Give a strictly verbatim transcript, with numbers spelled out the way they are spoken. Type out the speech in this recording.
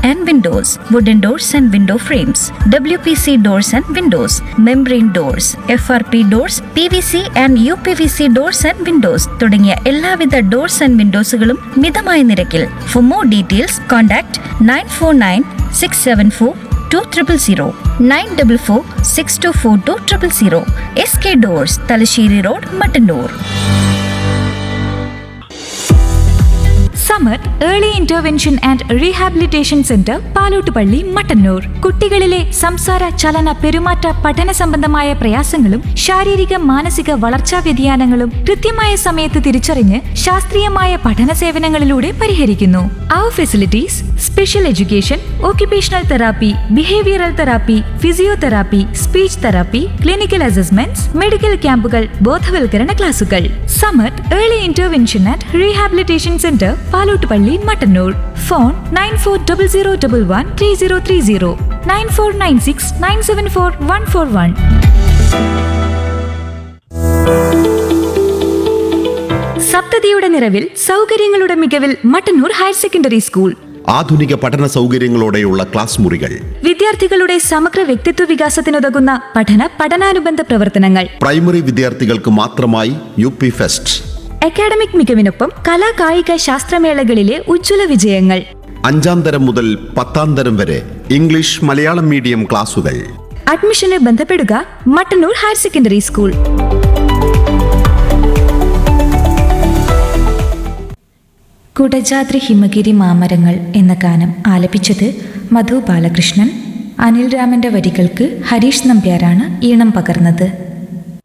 and windows, wooden doors and window frames, W P C doors and windows, membrane doors, F R P doors, P V C and U P V C doors and windows തുടങ്ങിയ എല്ലാവിധ doors and വിൻഡോസുകളും മിതമായ നിരക്കിൽ. For more details contact nine four nine six seven four two triple zero nine double four six to four two triple zero. S K doors, Thalassery road, Mattannur. Samar early intervention and rehabilitation centre Palottupalli Mattannur. കുട്ടികളിലെ സംസാര ചലന പെരുമാറ്റ പഠന സംബന്ധമായ പ്രയാസങ്ങളും ശാരീരിക മാനസിക വളർച്ചാ വ്യതിയാനങ്ങളും കൃത്യമായ സമയത്ത് തിരിച്ചറിഞ്ഞ് ശാസ്ത്രീയമായ പഠന സേവനങ്ങളിലൂടെ പരിഹരിക്കുന്നു. അവർ facilities: special education, occupational therapy, behavioural therapy, physiotherapy, speech therapy, clinical assessments, medical ക്യാമ്പുകൾ, ബോധവൽക്കരണ ക്ലാസുകൾ. Samar early intervention and rehabilitation centre Palottupalli Mattannur. Phone nine four double zero double one three zero three zero nine four nine six nine seven four one four one. സപ്തതിയുടെ നിറവിൽ സൗകര്യങ്ങളുടെ മികവിൽ Mattannur higher secondary school. ആധുനിക പഠന സൗകര്യങ്ങളോടെയുള്ള class മുറികൾ, വിദ്യാർത്ഥികളുടെ സമഗ്ര വ്യക്തിത്വ വികാസത്തിനുതകുന്ന പഠന പഠനാനുബന്ധ പ്രവർത്തനങ്ങൾ, പ്രൈമറി വിദ്യാർത്ഥികൾക്ക് മാത്രമായി യു പി ഫെസ്റ്റ്, അക്കാഡമിക് മികവിനൊപ്പം കലാ കായിക ശാസ്ത്രമേളകളിലെ ഉജ്ജ്വല വിജയങ്ങൾ. അഞ്ചാം തരം മുതൽ പത്താം തരം വരെ ഇംഗ്ലീഷ് മലയാളം മീഡിയം ക്ലാസുകൾ. അഡ്മിഷന് ബന്ധപ്പെടുക Mattannur higher secondary school. Kudajadri Himagiri മാമരങ്ങൾ എന്ന ഗാനം ആലപിച്ചത് മധു ബാലകൃഷ്ണൻ. അനിൽ രാമന്റെ വരികൾക്ക് ഹരീഷ് നമ്പ്യാരാണ് ഈണം പകർന്നത്.